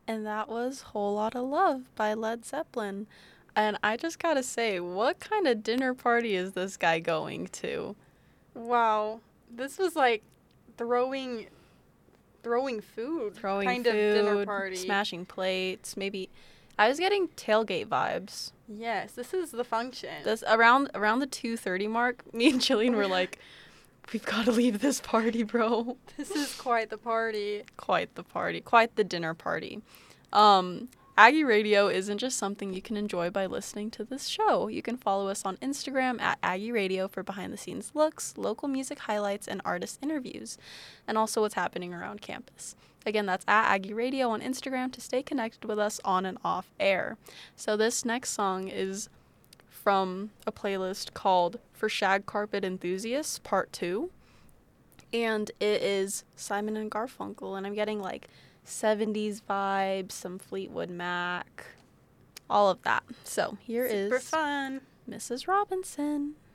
And that was Whole Lotta Love by Led Zeppelin. And I just gotta say, what kind of dinner party is this guy going to? Wow. This was like throwing food kind of dinner party. Smashing plates, maybe. I was getting tailgate vibes. Yes, this is the function. This around the 2:30 mark, me and Jillian were like, we've got to leave this party, bro. This is quite the party. Quite the party. Quite the dinner party. Aggie Radio isn't just something you can enjoy by listening to this show. You can follow us on Instagram at Aggie Radio for behind-the-scenes looks, local music highlights, and artist interviews, and also what's happening around campus. Again, that's at Aggie Radio on Instagram to stay connected with us on and off air. So this next song is from a playlist called For Shag Carpet Enthusiasts, Part 2, and it is Simon and Garfunkel, and I'm getting like 70s vibes, some Fleetwood Mac, all of that. So here is super fun Mrs. Robinson.